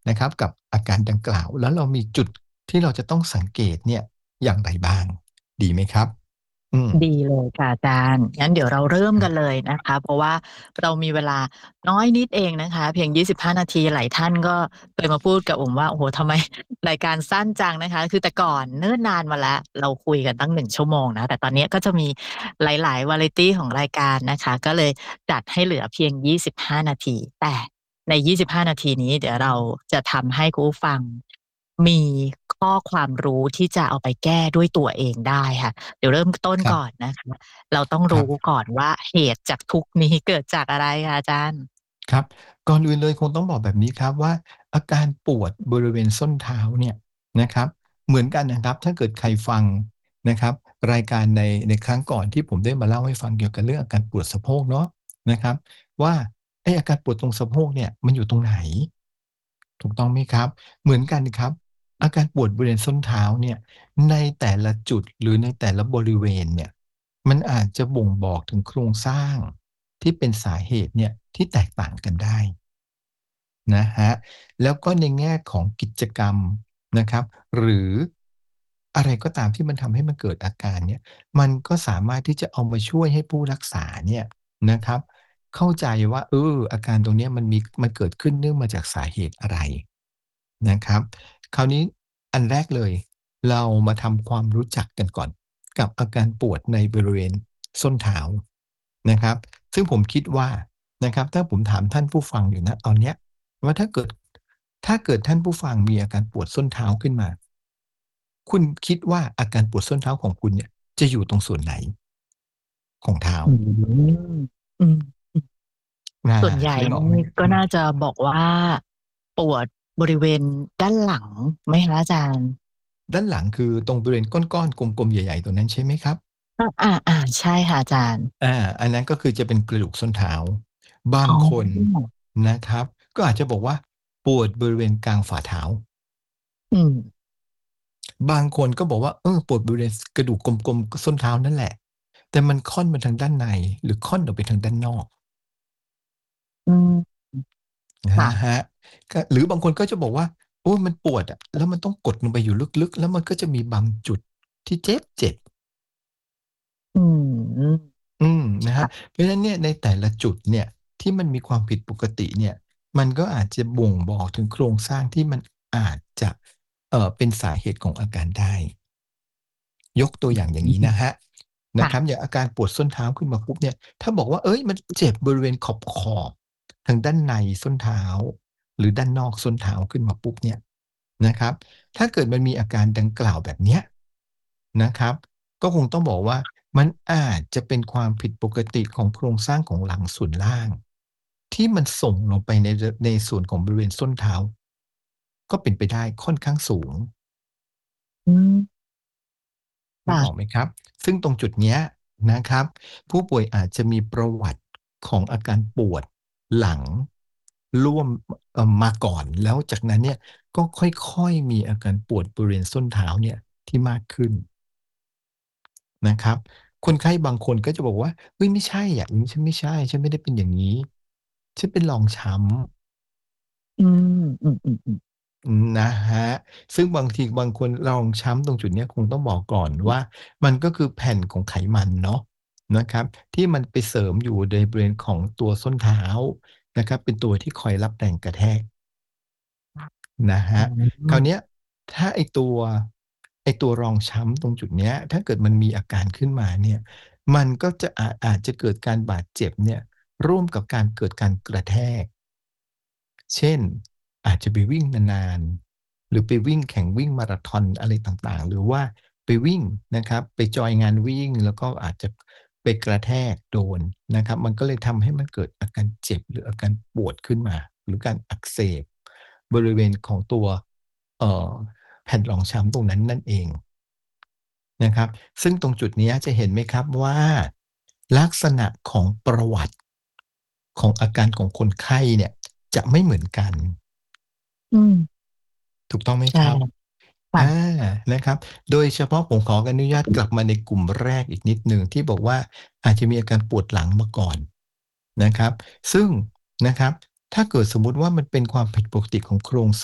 นะครับกับอาการดังกล่าวแล้วเรามีจุดที่เราจะต้องสังเกตเนี่ยอย่างไรบ้างดีไหมครับอืมดีเลยค่ะอาจารย์งั้นเดี๋ยวเราเริ่มครับกันเลยนะคะเพราะว่าเรามีเวลาน้อยนิดเองนะคะเพียง25นาทีหลายท่านก็เคยมาพูดกับผมว่าโอ้โฮทำไมรายการสั้นจังนะคะคือแต่ก่อนเนิ่นนานมาแล้วเราคุยกันตั้ง1ชั่วโมงนะแต่ตอนเนี้ยก็จะมีหลายๆ วาไรตี ของรายการนะคะก็เลยจัดให้เหลือเพียง25นาทีแต่ใน25นาทีนี้เดี๋ยวเราจะทำให้คุณผู้ฟังมีข้อความรู้ที่จะเอาไปแก้ด้วยตัวเองได้ค่ะ เดี๋ยวเริ่มต้นก่อนครับนะคะเราต้องรู้ครับก่อนว่าเหตุจากทุกข์นี้เกิดจากอะไรคะอาจารย์ครับก่อนอื่นเลยคงต้องบอกแบบนี้ครับว่าอาการปวดบริเวณส้นเท้าเนี่ยนะครับเหมือนกันนะครับถ้าเกิดใครฟังนะครับรายการในครั้งก่อนที่ผมได้มาเล่าให้ฟังเกี่ยวกับเรื่องอาการปวดสะโพกเนาะนะครับว่าไอ้อาการปวดตรงสะโพกเนี่ยมันอยู่ตรงไหนถูกต้องไหมครับเหมือนกันครับอาการปวดบริเวณส้นเท้าเนี่ยในแต่ละจุดหรือในแต่ละบริเวณเนี่ย มันอาจจะบ่งบอกถึงโครงสร้างที่เป็นสาเหตุเนี่ยที่แตกต่างกันได้นะครับแล้วก็ในแง่ของกิจกรรมนะครับหรืออะไรก็ตามที่มันทำให้มันเกิดอาการเนี่ยมันก็สามารถที่จะเอามาช่วยให้ผู้รักษาเนี่ยนะครับเข้าใจว่าอาการตรงเนี้ยมันเกิดขึ้นเนื่องมาจากสาเหตุอะไรนะครับคราวนี้อันแรกเลยเรามาทำความรู้จักกันก่อน กับอาการปวดในบริเวณส้นเท้านะครับซึ่งผมคิดว่านะครับถ้าผมถามท่านผู้ฟังอยู่ณตอนเนี้ยว่าถ้าเกิดท่านผู้ฟังมีอาการปวดส้นเท้าขึ้นมาคุณคิดว่าอาการปวดส้นเท้าของคุณเนี่ยจะอยู่ตรงส่วนไหนของเท้าอืมอืมอาส่วนใหญ่นึกออกไหมนี่ก็อืมน่าจะบอกว่าปวดบริเวณด้านหลังไหมคะอาจารย์ด้านหลังคือตรงบริเวณก้อนๆกลมๆใหญ่ๆตรงนั้นใช่ไหมครับอาๆๆใช่ค่ะอาจารย์อันนั้นก็คือจะเป็นกระดูกส้นเท้าบางอ๋คนอนะครับก็อาจจะบอกว่าปวดบริเวณกลางฝ่าเท้าอืมบางคนก็บอกว่าปวดบริเวณกระดูกกลมๆส้นเท้านั่นแหละแต่มันค่อนมาทางด้านในหรือค่อนออกไปทางด้านนอกอืมค่ะนะครับก็หรือบางคนก็จะบอกว่าโอ๊ยมันปวดอะแล้วมันต้องกดลงไปอยู่ลึกๆแล้วมันก็จะมีบางจุดที่เจ็บๆอืมนะครับค่ะเพราะฉะนั้นเนี่ยในแต่ละจุดเนี่ยที่มันมีความผิดปกติเนี่ยมันก็อาจจะบ่งบอกถึงโครงสร้างที่มันอาจจะเป็นสาเหตุของอาการได้ ยกตัวอย่างอย่างอืมนี้นะครับนะค่ะครับอย่างอาการปวดส้นเท้าขึ้นมาปุ๊บเนี่ยถ้าบอกว่าเฮ้ยมันเจ็บบริเวณขอบๆทางด้านในส้นเท้าหรือด้านนอกส้นเท้าขึ้นมาปุ๊บเนี่ยนะครับถ้าเกิดมันมีอาการดังกล่าวแบบเนี้ยนะครับก็คงต้องบอกว่ามันอาจจะเป็นความผิดปกติของโครงสร้างของหลังส่วนล่างที่มันส่งลงไปในส่วนของบริเวณส้นเท้าก็เป็นไปได้ค่อนข้างสูงอืมนึกออกค่ะไหมครับ ซึ่งตรงจุดเนี้ยนะครับผู้ป่วยอาจจะมีประวัติของอาการปวดหลังร่วมมาก่อนแล้วจากนั้นเนี่ยก็ค่อยๆมีอาการปวดบริเวณส้นเท้าเนี่ยที่มากขึ้นนะครับคนไข้บางคนก็จะบอกว่าเฮ้ยไม่ใช่อะอย่างงี้ฉันไม่ใช่ฉันไม่ได้เป็นอย่างงี้ฉันเป็นรองช้ำอืมอืมๆๆนะครับซึ่งบางทีบางคนรองช้ำตรงจุดเนี้ยคงต้องบอกก่อนว่ามันก็คือแผ่นของไขมันเนาะนะครับที่มันไปเสริมอยู่ในบริเวณของตัวส้นเท้านะครับเป็นตัวที่คอยรับแรงกระแทกนะคอ๋รับคราวเนี้อยถ้าไอ้ตัวรองช้ำตรงจุดเนี้ยถ้าเกิดมันมีอาการขึ้นมาเนี่ยมันก็จะอาจจะเกิดการบาดเจ็บเนี่ยร่วมกับการเกิดการกระแทก เช่นอาจจะไปวิ่งนานๆหรือไปวิ่งแข่งวิ่งมาราธอนอะไรต่างๆหรือว่าไปวิ่งนะครับไปจอยงานวิ่งแล้วก็อาจจะไปกระแทกโดนนะครับมันก็เลยทำให้มันเกิดอาการเจ็บหรืออาการปวดขึ้นมาหรือการอักเสบบริเวณของตัวเอ่อแผ่นรองช้ำตรงนั้นนั่นเองนะครับซึ่งตรงจุดเนี้ยจะเห็นไหมครับว่าลักษณะของประวัติของอาการของคนไข้เนี่ยจะไม่เหมือนกันอืมถูกต้องไหมใช่ครับค่ะอานะครับ โดยเฉพาะผมขออนุญาตกลับมาในกลุ่มแรกอีกนิดหนึ่งที่บอกว่าอาจจะมีอาการปวดหลังมาก่อนนะครับซึ่งนะครับถ้าเกิดสมมุติว่ามันเป็นความผิดปกติของโครง